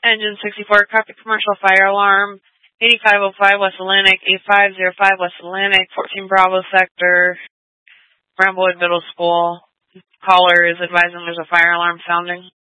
Engine 64, copy commercial fire alarm, 8505 West Atlantic, 8505 West Atlantic, 14 Bravo sector, Bramblewood Middle School. Caller is advising there's a fire alarm sounding.